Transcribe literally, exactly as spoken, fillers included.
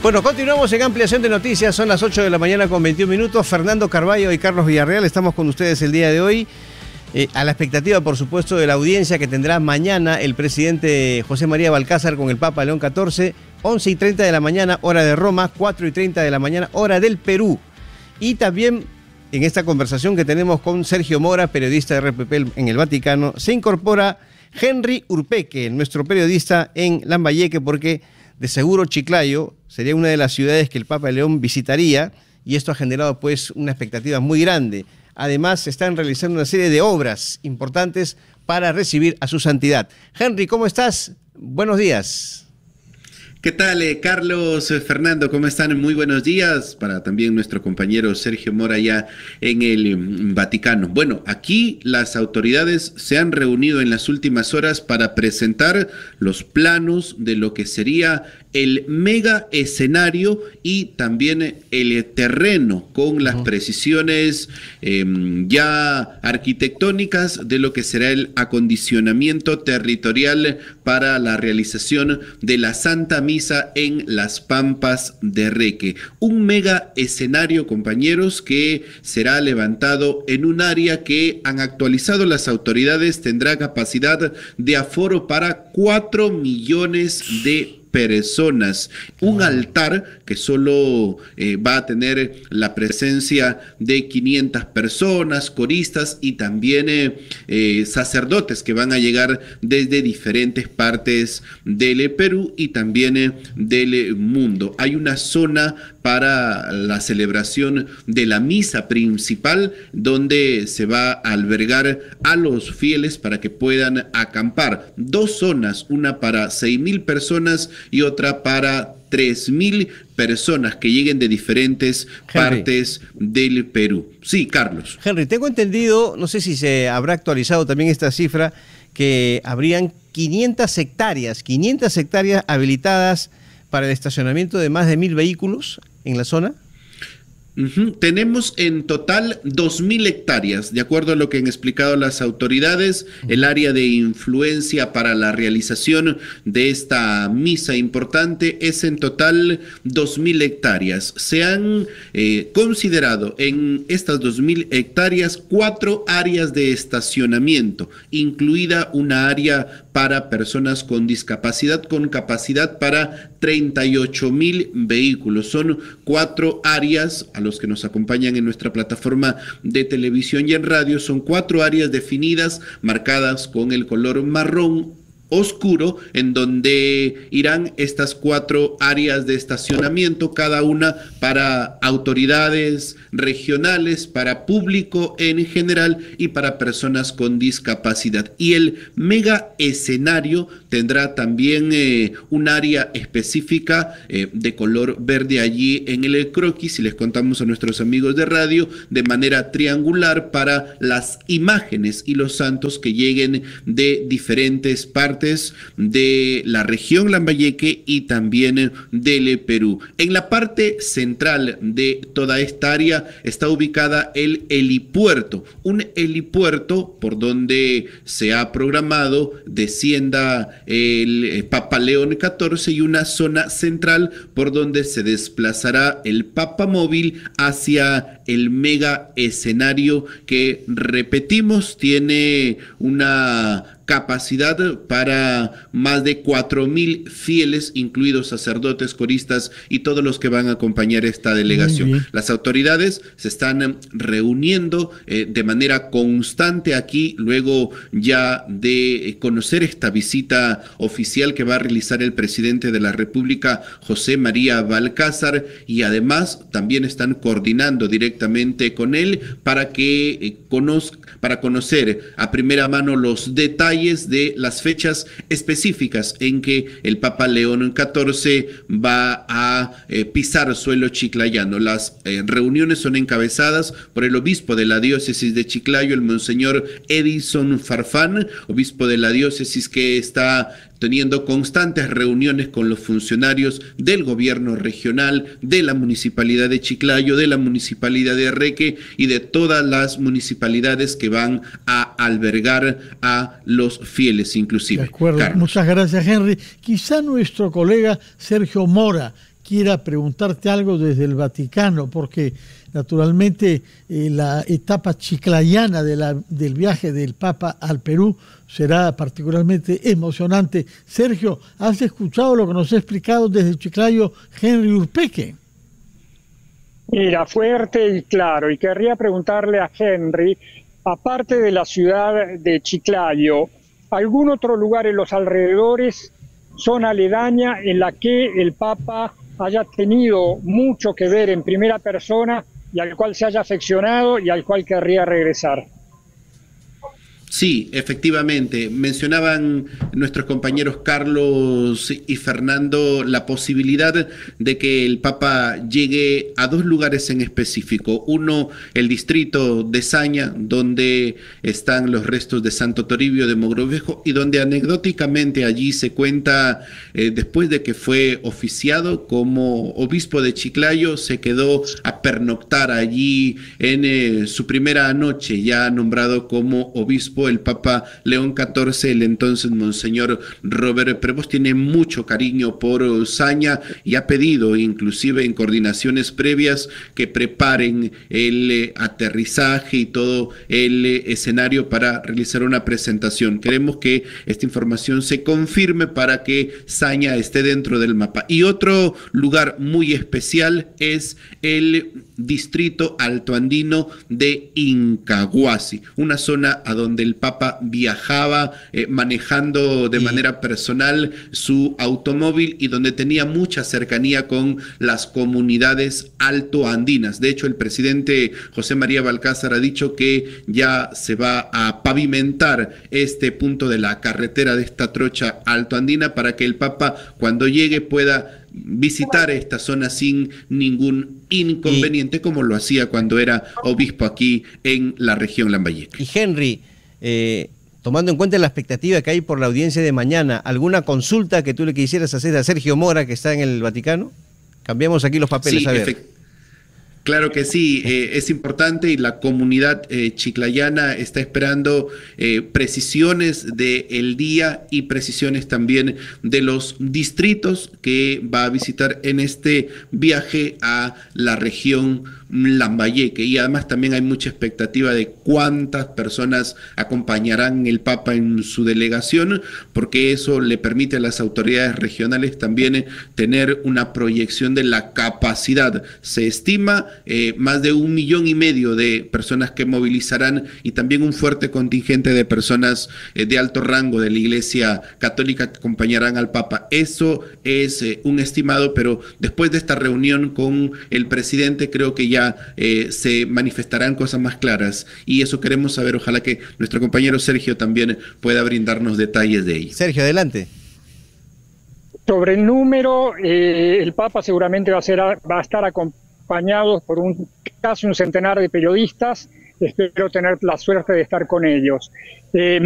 Bueno, continuamos en Ampliación de Noticias, son las ocho de la mañana con veintiún minutos. Fernando Carballo y Carlos Villarreal, estamos con ustedes el día de hoy, eh, a la expectativa, por supuesto, de la audiencia que tendrá mañana el presidente José María Balcázar con el Papa León catorce, once y treinta de la mañana, hora de Roma, cuatro y treinta de la mañana, hora del Perú. Y también en esta conversación que tenemos con Sergio Mora, periodista de R P P en el Vaticano, se incorpora Henry Urpeque, nuestro periodista en Lambayeque, porque de seguro Chiclayo sería una de las ciudades que el Papa León visitaría, y esto ha generado pues una expectativa muy grande. Además, se están realizando una serie de obras importantes para recibir a su santidad. Henry, ¿cómo estás? Buenos días. ¿Qué tal, eh, Carlos, eh, Fernando? ¿Cómo están? Muy buenos días para también nuestro compañero Sergio Mora ya en el eh, Vaticano. Bueno, aquí las autoridades se han reunido en las últimas horas para presentar los planos de lo que sería el mega escenario y también el terreno con las precisiones eh, ya arquitectónicas de lo que será el acondicionamiento territorial para la realización de la Santa Misa en las Pampas de Reque. Un mega escenario, compañeros, que será levantado en un área que han actualizado las autoridades, tendrá capacidad de aforo para cuatro millones de personas. Un altar que solo eh, va a tener la presencia de quinientas personas, coristas y también eh, eh, sacerdotes que van a llegar desde diferentes partes del Perú y también eh, del mundo. Hay una zona para la celebración de la misa principal donde se va a albergar a los fieles para que puedan acampar. Dos zonas, una para seis mil personas y otra para tres mil personas que lleguen de diferentes Henry. partes del Perú. Sí, Carlos. Henry, tengo entendido, no sé si se habrá actualizado también esta cifra, que habrían quinientas hectáreas, quinientas hectáreas habilitadas para el estacionamiento de más de mil vehículos en la zona. Uh-huh. Tenemos en total dos mil hectáreas, de acuerdo a lo que han explicado las autoridades. El área de influencia para la realización de esta misa importante es en total dos mil hectáreas. Se han eh, considerado en estas dos mil hectáreas cuatro áreas de estacionamiento, incluida una área para personas con discapacidad, con capacidad para treinta y ocho mil vehículos. Son cuatro áreas, a los que nos acompañan en nuestra plataforma de televisión y en radio, son cuatro áreas definidas, marcadas con el color marrón oscuro, en donde irán estas cuatro áreas de estacionamiento, cada una para autoridades regionales, para público en general y para personas con discapacidad. Y el mega escenario tendrá también eh, un área específica eh, de color verde allí en el croquis, y les contamos a nuestros amigos de radio, de manera triangular para las imágenes y los santos que lleguen de diferentes partes de la región Lambayeque y también del Perú. En la parte central de toda esta área está ubicada el helipuerto, un helipuerto por donde se ha programado descienda el Papa León catorce y una zona central por donde se desplazará el Papa móvil hacia el mega escenario que, repetimos, tiene una capacidad para más de cuatro mil fieles, incluidos sacerdotes, coristas y todos los que van a acompañar esta delegación. Las autoridades se están reuniendo eh, de manera constante aquí, luego ya de conocer esta visita oficial que va a realizar el presidente de la República, José María Balcázar, y además también están coordinando directamente con él para que eh, conozca, para conocer a primera mano los detalles de las fechas específicas en que el Papa León catorce va a eh, pisar suelo chiclayano. Las eh, reuniones son encabezadas por el obispo de la diócesis de Chiclayo, el monseñor Edison Farfán, obispo de la diócesis, que está teniendo constantes reuniones con los funcionarios del gobierno regional, de la municipalidad de Chiclayo, de la municipalidad de Reque y de todas las municipalidades que van a albergar a los fieles inclusive. De acuerdo, Carlos. Muchas gracias, Henry. Quizá nuestro colega Sergio Mora, quiera preguntarte algo desde el Vaticano, porque naturalmente eh, la etapa chiclayana de la, del viaje del Papa al Perú será particularmente emocionante. Sergio, ¿has escuchado lo que nos ha explicado desde Chiclayo Henry Urpeque? Mira, fuerte y claro, y querría preguntarle a Henry, aparte de la ciudad de Chiclayo, ¿algún otro lugar en los alrededores, zona aledaña, en la que el Papa haya tenido mucho que ver en primera persona y al cual se haya afeccionado y al cual querría regresar? Sí, efectivamente. Mencionaban nuestros compañeros Carlos y Fernando la posibilidad de que el Papa llegue a dos lugares en específico. Uno, el distrito de Saña, donde están los restos de Santo Toribio de Mogrovejo y donde anecdóticamente allí se cuenta, eh, después de que fue oficiado como obispo de Chiclayo, se quedó a pernoctar allí en eh, su primera noche, ya nombrado como obispo el Papa León catorce, el entonces Monseñor Robert Prevost tiene mucho cariño por Saña y ha pedido, inclusive en coordinaciones previas, que preparen el eh, aterrizaje y todo el eh, escenario para realizar una presentación. Queremos que esta información se confirme para que Saña esté dentro del mapa. Y otro lugar muy especial es el distrito altoandino de Incahuasi, una zona a donde el Papa viajaba eh, manejando de manera personal su automóvil y donde tenía mucha cercanía con las comunidades altoandinas. De hecho, el presidente José María Balcázar ha dicho que ya se va a pavimentar este punto de la carretera de esta trocha altoandina para que el Papa, cuando llegue, pueda visitar esta zona sin ningún inconveniente, y, como lo hacía cuando era obispo aquí en la región Lambayeque. Y Henry, eh, tomando en cuenta la expectativa que hay por la audiencia de mañana, ¿alguna consulta que tú le quisieras hacer a Sergio Mora, que está en el Vaticano? Cambiamos aquí los papeles, sí, a ver. Claro que sí, eh, es importante y la comunidad eh, chiclayana está esperando eh, precisiones del día y precisiones también de los distritos que va a visitar en este viaje a la región Lambayeque. Y además también hay mucha expectativa de cuántas personas acompañarán el Papa en su delegación, porque eso le permite a las autoridades regionales también tener una proyección de la capacidad. Se estima Eh, más de un millón y medio de personas que movilizarán y también un fuerte contingente de personas eh, de alto rango de la Iglesia Católica que acompañarán al Papa. Eso es eh, un estimado, pero después de esta reunión con el presidente creo que ya eh, se manifestarán cosas más claras y eso queremos saber. Ojalá que nuestro compañero Sergio también pueda brindarnos detalles de ello. Sergio, adelante. Sobre el número, eh, el Papa seguramente va a, ser, va a estar acompañado acompañados por un, casi un centenar de periodistas. Espero tener la suerte de estar con ellos. Eh,